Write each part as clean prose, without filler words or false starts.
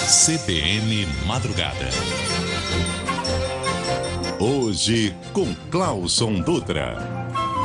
CBN Madrugada. Hoje com Clauson Dutra.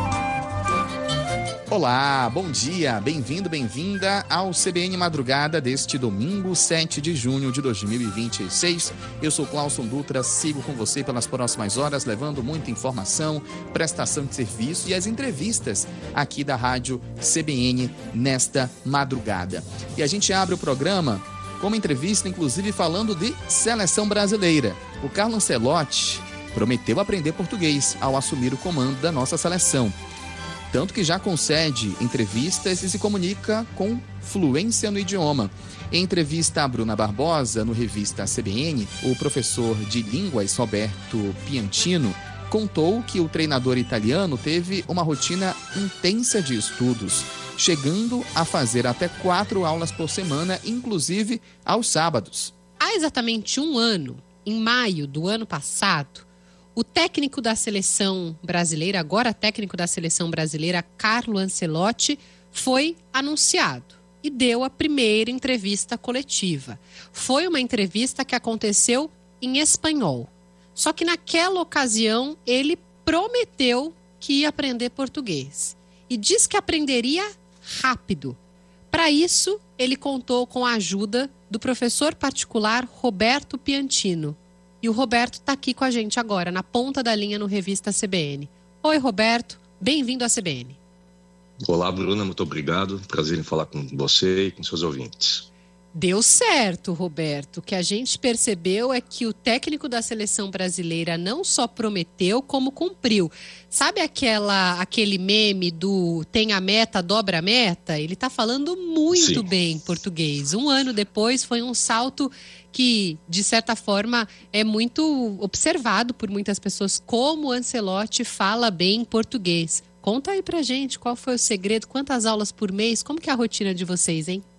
Olá, bom dia, bem-vindo, bem-vinda ao CBN Madrugada deste domingo, 7 de junho de 2026. Eu sou Clauson Dutra, sigo com você pelas próximas horas, levando muita informação, prestação de serviço e as entrevistas aqui da Rádio CBN nesta madrugada. E a gente abre o programa com uma entrevista, inclusive, falando de seleção brasileira. O Carlo Ancelotti prometeu aprender português ao assumir o comando da nossa seleção. Tanto que já concede entrevistas e se comunica com fluência no idioma. Em entrevista a Bruna Barbosa, no Revista CBN, o professor de línguas Roberto Piantino contou que o treinador italiano teve uma rotina intensa de estudos, chegando a fazer até 4 aulas por semana, inclusive aos sábados. Há exatamente um ano, em maio do ano passado, o técnico da seleção brasileira, agora técnico da seleção brasileira, Carlo Ancelotti, foi anunciado e deu a primeira entrevista coletiva. Foi uma entrevista que aconteceu em espanhol. Só que naquela ocasião ele prometeu que ia aprender português e disse que aprenderia rápido. Para isso, ele contou com a ajuda do professor particular Roberto Piantino. E o Roberto está aqui com a gente agora, na ponta da linha no Revista CBN. Oi, Roberto. Bem-vindo à CBN. Olá, Bruna. Muito obrigado. Prazer em falar com você e com seus ouvintes. Deu certo, Roberto. O que a gente percebeu é que o técnico da seleção brasileira não só prometeu, como cumpriu. Sabe aquele meme do tem a meta, dobra a meta? Ele está falando muito bem português. Um ano depois foi um salto que, de certa forma, é muito observado por muitas pessoas, como o Ancelotti fala bem português. Conta aí pra gente qual foi o segredo, quantas aulas por mês, como que é a rotina de vocês, hein?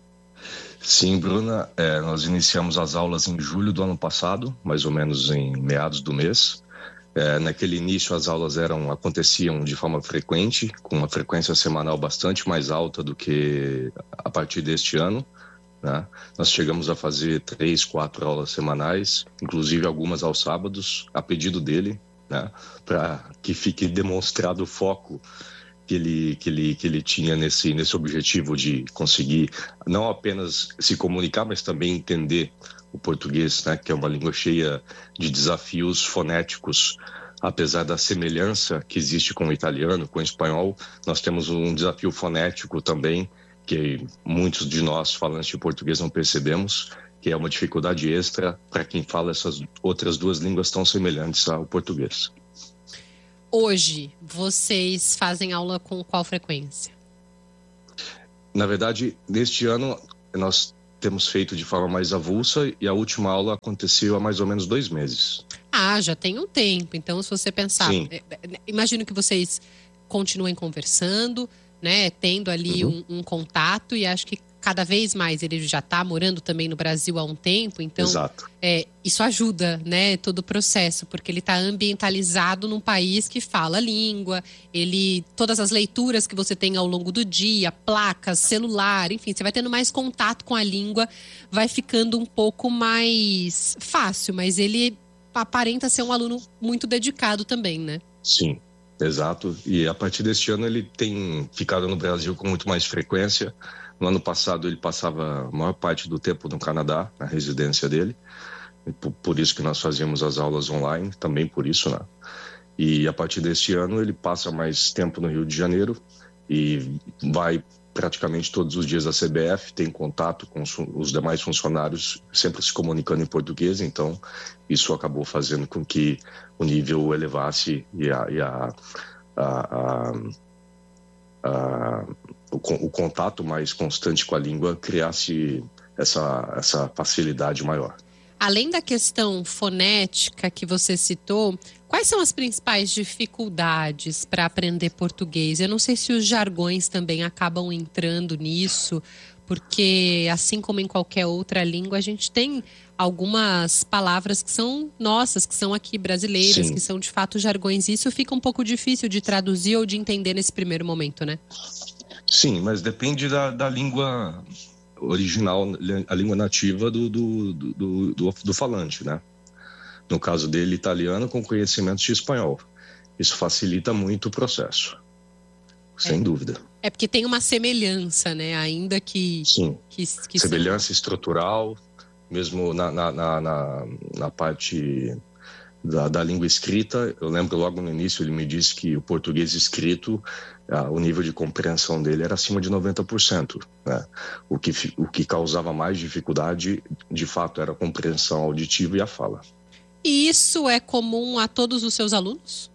Sim, Bruna, nós iniciamos as aulas em julho do ano passado, mais ou menos em meados do mês. Naquele início as aulas aconteciam de forma frequente, com uma frequência semanal bastante mais alta do que a partir deste ano, né? Nós chegamos a fazer 3, 4 aulas semanais, inclusive algumas aos sábados, a pedido dele, né? Para que fique demonstrado o foco que ele tinha nesse objetivo de conseguir não apenas se comunicar, mas também entender o português, né, que é uma língua cheia de desafios fonéticos. Apesar da semelhança que existe com o italiano, com o espanhol, nós temos um desafio fonético também, que muitos de nós falantes de português não percebemos, que é uma dificuldade extra para quem fala essas outras duas línguas tão semelhantes ao português. Hoje, vocês fazem aula com qual frequência? Na verdade, neste ano, nós temos feito de forma mais avulsa e a última aula aconteceu há mais ou menos 2 meses. Ah, já tem um tempo. Então, se você pensar... Imagino que vocês continuem conversando, né? Tendo ali um contato, e acho que cada vez mais ele já está morando também no Brasil há um tempo, então isso ajuda, né, todo o processo, porque ele está ambientalizado num país que fala a língua, todas as leituras que você tem ao longo do dia, placas, celular, enfim, você vai tendo mais contato com a língua, vai ficando um pouco mais fácil, mas ele aparenta ser um aluno muito dedicado também, né? Sim, exato, e a partir deste ano ele tem ficado no Brasil com muito mais frequência. No ano passado ele passava a maior parte do tempo no Canadá, na residência dele, por isso que nós fazíamos as aulas online, também por isso, né? E a partir deste ano ele passa mais tempo no Rio de Janeiro e vai praticamente todos os dias à CBF, tem contato com os demais funcionários, sempre se comunicando em português, então isso acabou fazendo com que o nível elevasse e o contato mais constante com a língua criasse essa facilidade maior. Além da questão fonética que você citou, quais são as principais dificuldades para aprender português? Eu não sei se os jargões também acabam entrando nisso, porque assim como em qualquer outra língua, a gente tem algumas palavras que são nossas, que são aqui brasileiras, Sim. que são de fato jargões. Isso fica um pouco difícil de traduzir ou de entender nesse primeiro momento, né? Sim, mas depende da língua original, a língua nativa do falante, né? No caso dele, italiano com conhecimentos de espanhol. Isso facilita muito o processo, sem dúvida. É porque tem uma semelhança, né? Ainda que... Sim, que semelhança estrutural, mesmo na parte da língua escrita. Eu lembro logo no início, ele me disse que o português escrito, o nível de compreensão dele era acima de 90%. Né? O que causava mais dificuldade, de fato, era a compreensão auditiva e a fala. E isso é comum a todos os seus alunos?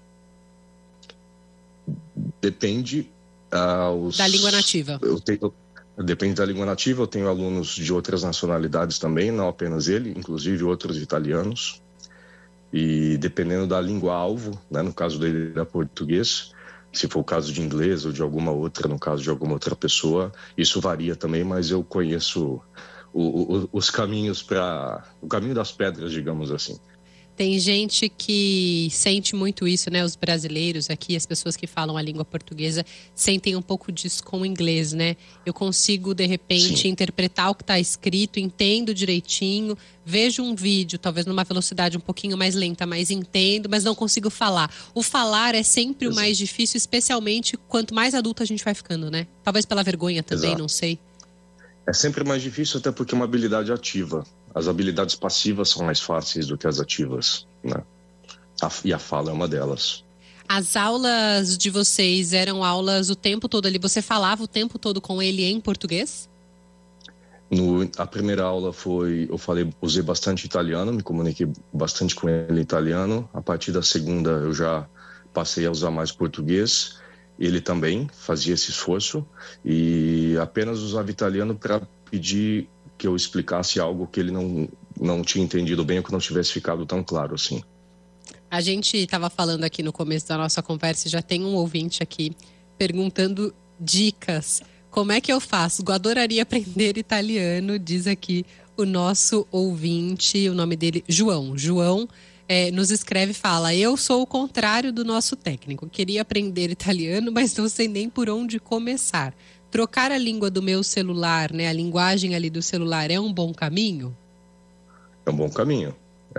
Depende... da língua nativa. Depende da língua nativa. Eu tenho alunos de outras nacionalidades também, não apenas ele, inclusive outros italianos. E dependendo da língua-alvo, né, no caso dele era português, se for o caso de inglês ou de alguma outra, no caso de alguma outra pessoa, isso varia também, mas eu conheço os caminhos o caminho das pedras, digamos assim. Tem gente que sente muito isso, né? Os brasileiros aqui, as pessoas que falam a língua portuguesa, sentem um pouco disso com o inglês, né? Eu consigo, de repente, Sim. interpretar o que está escrito, entendo direitinho, vejo um vídeo, talvez numa velocidade um pouquinho mais lenta, mas entendo, mas não consigo falar. O falar é sempre o mais difícil, especialmente quanto mais adulto a gente vai ficando, né? Talvez pela vergonha também, Exato. Não sei. É sempre mais difícil, até porque é uma habilidade ativa. As habilidades passivas são mais fáceis do que as ativas, né? E a fala é uma delas. As aulas de vocês eram aulas o tempo todo ali? Você falava o tempo todo com ele em português? A primeira aula usei bastante italiano, me comuniquei bastante com ele em italiano. A partir da segunda eu já passei a usar mais português. Ele também fazia esse esforço e apenas usava italiano para pedir que eu explicasse algo que ele não tinha entendido bem ou que não tivesse ficado tão claro assim. A gente estava falando aqui no começo da nossa conversa, já tem um ouvinte aqui perguntando dicas. Como é que eu faço? Eu adoraria aprender italiano, diz aqui o nosso ouvinte, o nome dele, João. João nos escreve e fala: eu sou o contrário do nosso técnico. Queria aprender italiano, mas não sei nem por onde começar. Trocar a língua do meu celular, né, a linguagem ali do celular, é um bom caminho? É um bom caminho.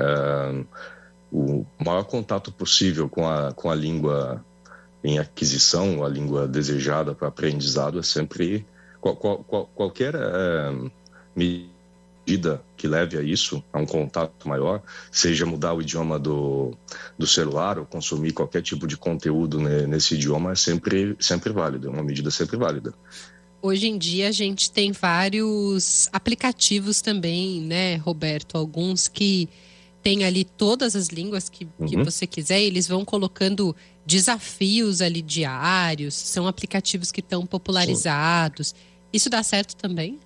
O maior contato possível com a língua em aquisição, a língua desejada para aprendizado, é sempre qualquer medida que leve a isso, a um contato maior, seja mudar o idioma do celular ou consumir qualquer tipo de conteúdo nesse idioma, é sempre válido, é uma medida sempre válida. Hoje em dia a gente tem vários aplicativos também, né, Roberto? Alguns que tem ali todas as línguas que você quiser, eles vão colocando desafios ali diários, são aplicativos que estão popularizados. Sim. Isso dá certo também?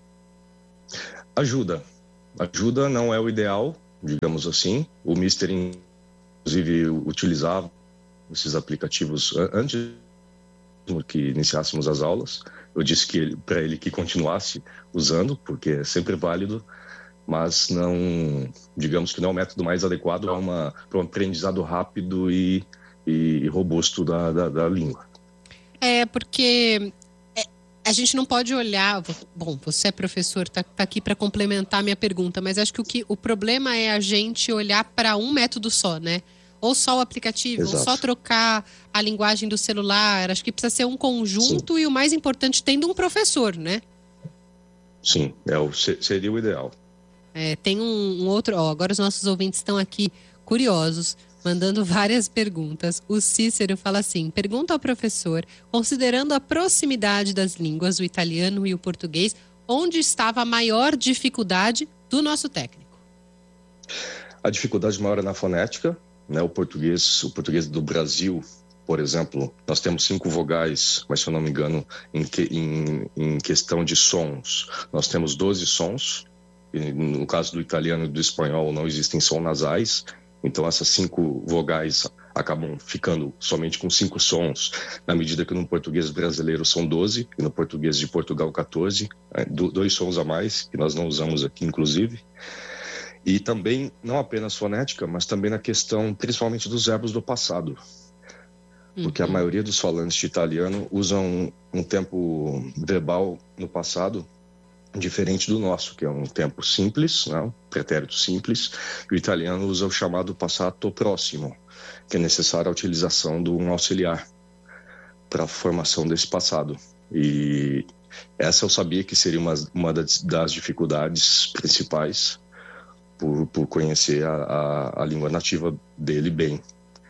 Ajuda, não é o ideal, digamos assim. O Mister, inclusive, utilizava esses aplicativos antes que iniciássemos as aulas. Eu disse para ele que continuasse usando, porque é sempre válido, mas não, digamos que não é o método mais adequado para um aprendizado rápido e robusto da língua. Porque a gente não pode olhar... Bom, você é professor, tá aqui para complementar a minha pergunta, mas acho que o problema é a gente olhar para um método só, né? Ou só o aplicativo, Exato. Ou só trocar a linguagem do celular. Acho que precisa ser um conjunto. Sim. E o mais importante, tendo um professor, né? Sim, seria o ideal. Tem um outro... agora os nossos ouvintes estão aqui curiosos, mandando várias perguntas. O Cícero fala assim: pergunta ao professor, considerando a proximidade das línguas, o italiano e o português, onde estava a maior dificuldade do nosso técnico? A dificuldade maior é na fonética, né? O português do Brasil, por exemplo, nós temos 5 vogais, mas se eu não me engano, em questão de sons, nós temos 12 sons. E no caso do italiano e do espanhol não existem sons nasais. Então, essas 5 vogais acabam ficando somente com 5 sons, na medida que no português brasileiro são 12, e no português de Portugal 14, 2 sons a mais, que nós não usamos aqui, inclusive. E também, não apenas fonética, mas também na questão, principalmente, dos verbos do passado. Porque a maioria dos falantes de italiano usam um tempo verbal no passado diferente do nosso, que é um tempo simples, né? Um pretérito simples. O italiano usa o chamado passato próximo, que é necessária a utilização de um auxiliar para a formação desse passado. E essa eu sabia que seria uma das dificuldades principais por conhecer a língua nativa dele bem.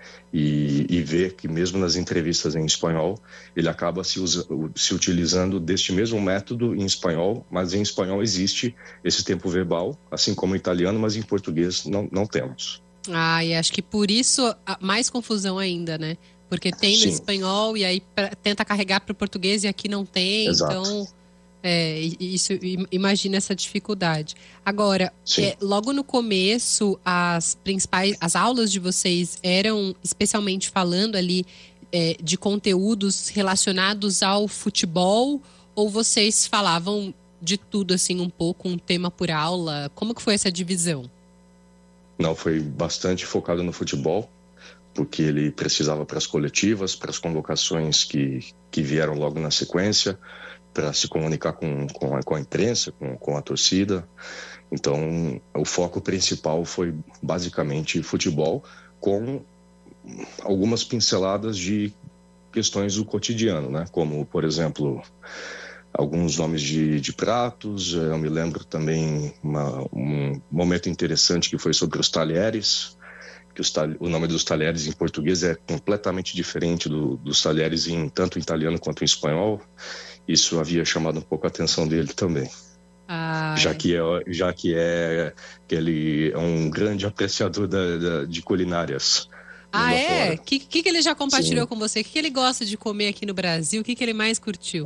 E ver que mesmo nas entrevistas em espanhol, ele acaba se utilizando deste mesmo método em espanhol, mas em espanhol existe esse tempo verbal, assim como em italiano, mas em português não temos. E acho que por isso mais confusão ainda, né? Porque tem no espanhol e aí tenta carregar para o português e aqui não tem. Exato. Então, isso, imagina essa dificuldade. Agora, logo no começo, as aulas de vocês eram especialmente falando ali de conteúdos relacionados ao futebol, ou vocês falavam de tudo, assim, um pouco, um tema por aula? Como que foi essa divisão? Não, foi bastante focado no futebol, porque ele precisava para as coletivas, para as convocações que vieram logo na sequência, para se comunicar com a imprensa, com a torcida. Então, o foco principal foi basicamente futebol, com algumas pinceladas de questões do cotidiano, né? Como, por exemplo, alguns nomes de pratos. Eu me lembro também um momento interessante que foi sobre os talheres, que o nome dos talheres em português é completamente diferente dos talheres tanto em italiano quanto em espanhol. Isso havia chamado um pouco a atenção dele também. Já que ele é um grande apreciador de culinárias. O que ele já compartilhou com você? O que ele gosta de comer aqui no Brasil? O que ele mais curtiu?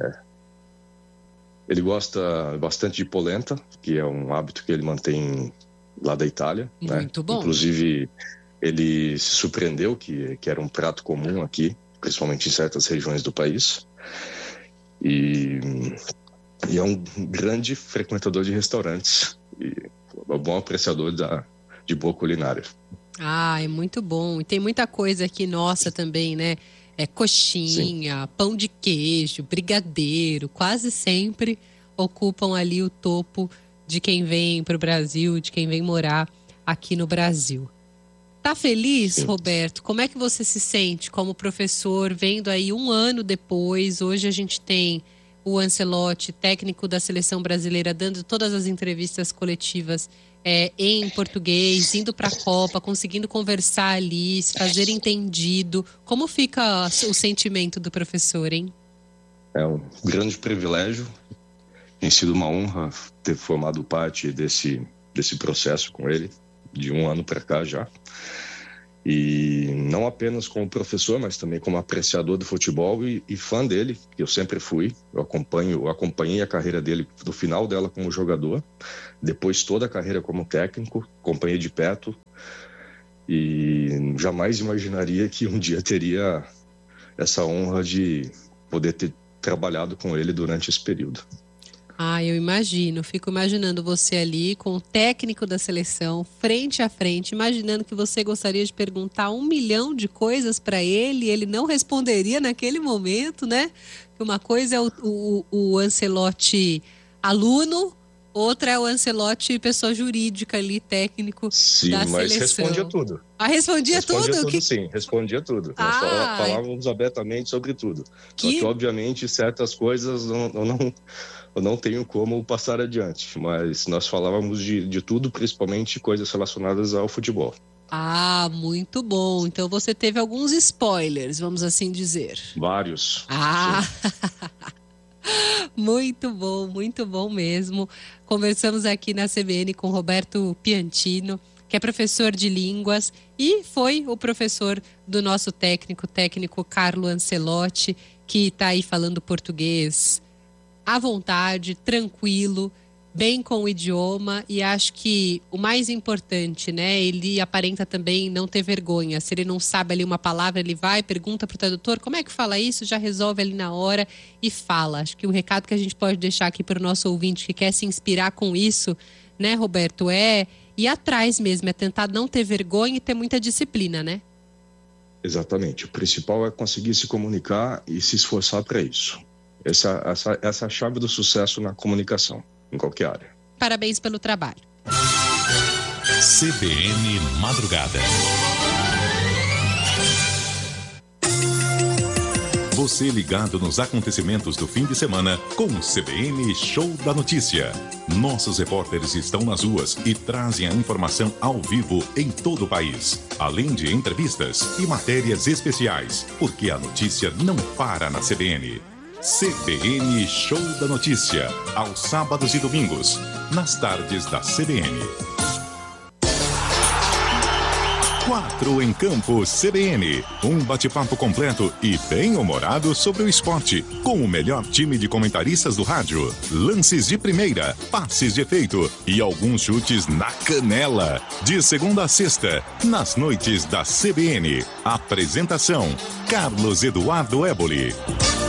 Ele gosta bastante de polenta, que é um hábito que ele mantém lá da Itália. Muito bom. Inclusive, ele se surpreendeu que era um prato comum aqui, principalmente em certas regiões do país. E é um grande frequentador de restaurantes e um bom apreciador de boa culinária. É muito bom. E tem muita coisa aqui nossa também, né? Coxinha, pão de queijo, brigadeiro, quase sempre ocupam ali o topo de quem vem para o Brasil, de quem vem morar aqui no Brasil. Tá feliz, Roberto? Como é que você se sente como professor, vendo aí um ano depois? Hoje a gente tem o Ancelotti, técnico da seleção brasileira, dando todas as entrevistas coletivas em português, indo para a Copa, conseguindo conversar ali, se fazer entendido. Como fica o sentimento do professor, hein? É um grande privilégio. Tem sido uma honra ter formado parte desse processo com ele, de um ano para cá já. E não apenas como professor, mas também como apreciador do futebol e fã dele, que eu sempre fui. Eu acompanhei a carreira dele do final dela como jogador, depois toda a carreira como técnico, acompanhei de perto e jamais imaginaria que um dia teria essa honra de poder ter trabalhado com ele durante esse período. Eu imagino, fico imaginando você ali com o técnico da seleção, frente a frente, imaginando que você gostaria de perguntar 1 milhão de coisas para ele e ele não responderia naquele momento, né? Uma coisa é o Ancelotti aluno, outra é o Ancelotti pessoa jurídica ali, técnico da seleção. Sim, mas respondia tudo. Respondia tudo? Sim, respondia tudo. Nós falávamos abertamente sobre tudo. Só que, obviamente, certas coisas eu não tenho como passar adiante, mas nós falávamos de tudo, principalmente coisas relacionadas ao futebol. Muito bom. Então você teve alguns spoilers, vamos assim dizer. Vários. Muito bom mesmo. Conversamos aqui na CBN com Roberto Piantino, que é professor de línguas e foi o professor do nosso técnico Carlo Ancelotti, que está aí falando português à vontade, tranquilo, bem com o idioma, e acho que o mais importante, né, ele aparenta também não ter vergonha. Se ele não sabe ali uma palavra, ele vai, pergunta para o tradutor, como é que fala isso? Já resolve ali na hora e fala. Acho que o recado que a gente pode deixar aqui para o nosso ouvinte que quer se inspirar com isso, né, Roberto, é ir atrás mesmo, é tentar não ter vergonha e ter muita disciplina, né? Exatamente. O principal é conseguir se comunicar e se esforçar para isso. Essa é a chave do sucesso na comunicação. em qualquer área. Parabéns pelo trabalho. CBN Madrugada. Você ligado nos acontecimentos do fim de semana com o CBN Show da Notícia. Nossos repórteres estão nas ruas e trazem a informação ao vivo em todo o país. Além de entrevistas e matérias especiais, porque a notícia não para na CBN. CBN Show da Notícia, aos sábados e domingos, nas tardes da CBN. 4 em Campo CBN. Um bate-papo completo e bem humorado sobre o esporte, com o melhor time de comentaristas do rádio. Lances de primeira, passes de efeito e alguns chutes na canela. De segunda a sexta, nas noites da CBN. Apresentação: Carlos Eduardo Éboli.